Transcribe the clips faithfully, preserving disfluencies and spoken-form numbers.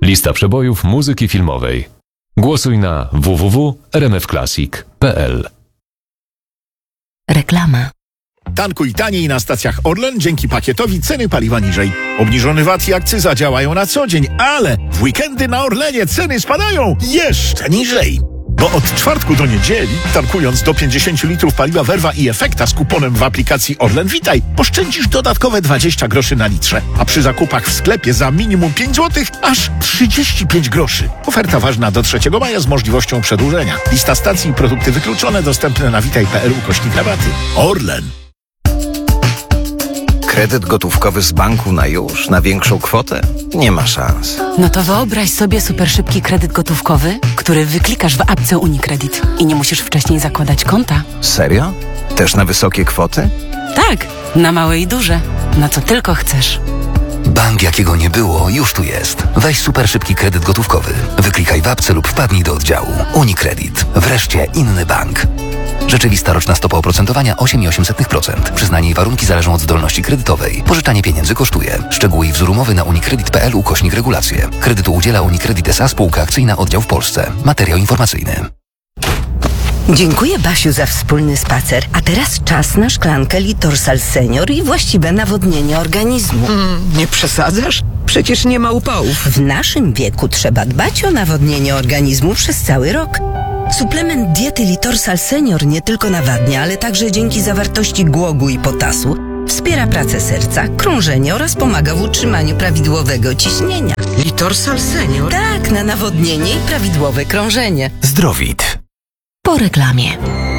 Lista przebojów muzyki filmowej. Głosuj na w w w kropka r m f classic kropka p l. Reklama. Tankuj taniej na stacjach Orlen dzięki pakietowi ceny paliwa niżej. Obniżony V A T i akcyza działają na co dzień, ale w weekendy na Orlenie ceny spadają jeszcze niżej. Bo od czwartku do niedzieli, tankując do pięćdziesiąt litrów paliwa Verva i Efekta z kuponem w aplikacji Orlen Witaj, oszczędzisz dodatkowe dwadzieścia groszy na litrze, a przy zakupach w sklepie za minimum pięć złotych aż trzydzieści pięć groszy. Oferta ważna do trzeciego maja z możliwością przedłużenia. Lista stacji i produkty wykluczone dostępne na witaj kropka p l ukośnik rabaty. Orlen. Kredyt gotówkowy z banku na już, na większą kwotę? Nie ma szans. No to wyobraź sobie super szybki kredyt gotówkowy, który wyklikasz w apce UniCredit i nie musisz wcześniej zakładać konta. Serio? Też na wysokie kwoty? Tak, na małe i duże. Na co tylko chcesz. Bank jakiego nie było, już tu jest. Weź super szybki kredyt gotówkowy. Wyklikaj w apce lub wpadnij do oddziału. UniCredit. Wreszcie inny bank. Rzeczywista roczna stopa oprocentowania osiem przecinek osiem procent. Przyznanie i warunki zależą od zdolności kredytowej. Pożyczanie pieniędzy kosztuje. Szczegóły i wzór umowy na unicredit kropka p l ukośnik regulacje. Kredytu udziela UniCredit S A spółka akcyjna oddział w Polsce. Materiał informacyjny. Dziękuję, Basiu, za wspólny spacer. A teraz czas na szklankę Litorsal Senior i właściwe nawodnienie organizmu. Mm, nie przesadzasz? Przecież nie ma upałów. W naszym wieku trzeba dbać o nawodnienie organizmu przez cały rok. Suplement diety Litorsal Senior nie tylko nawadnia, ale także dzięki zawartości głogu i potasu wspiera pracę serca, krążenie oraz pomaga w utrzymaniu prawidłowego ciśnienia. Litorsal Senior? Tak, na nawodnienie i prawidłowe krążenie. Zdrowit. Po reklamie.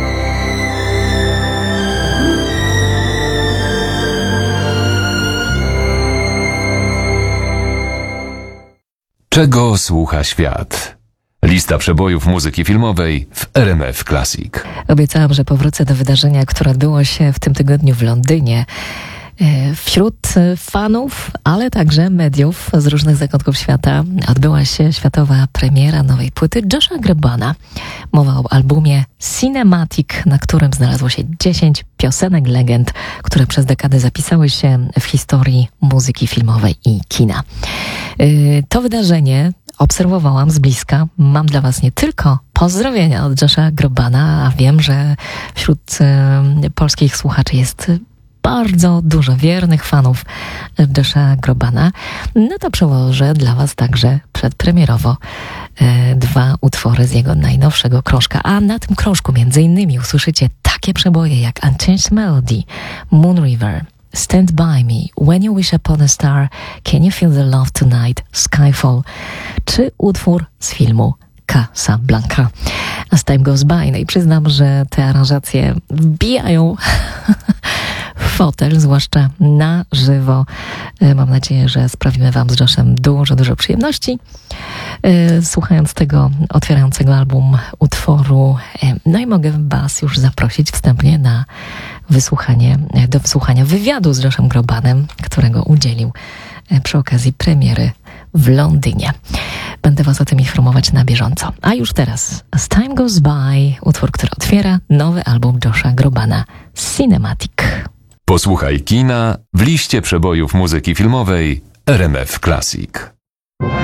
Czego słucha świat? Lista przebojów muzyki filmowej w R M F Classic. Obiecałam, że powrócę do wydarzenia, które odbyło się w tym tygodniu w Londynie. Wśród fanów, ale także mediów z różnych zakątków świata odbyła się światowa premiera nowej płyty Josha Grobbana. Mowa o albumie Cinematic, na którym znalazło się dziesięć piosenek legend, które przez dekadę zapisały się w historii muzyki filmowej i kina. To wydarzenie obserwowałam z bliska. Mam dla Was nie tylko pozdrowienia od Josha Grobbana, a wiem, że wśród polskich słuchaczy jest bardzo dużo wiernych fanów Josha Grobbana. No to przełożę dla Was także przedpremierowo e, dwa utwory z jego najnowszego krążka. A na tym krążku między innymi usłyszycie takie przeboje jak Unchanged Melody, Moon River, Stand By Me, When You Wish Upon a Star, Can You Feel the Love Tonight, Skyfall, czy utwór z filmu Casablanca. As Time Goes By. No i przyznam, że te aranżacje wbijają w fotel, zwłaszcza na żywo. Mam nadzieję, że sprawimy Wam z Joshem dużo, dużo przyjemności, słuchając tego otwierającego album utworu. No i mogę Was już zaprosić wstępnie na wysłuchanie, do wysłuchania wywiadu z Joshem Grobbanem, którego udzielił przy okazji premiery w Londynie. Będę Was o tym informować na bieżąco. A już teraz As Time Goes By, utwór, który otwiera nowy album Josha Grobbana, Cinematic. Posłuchaj kina w liście przebojów muzyki filmowej R M F Classic.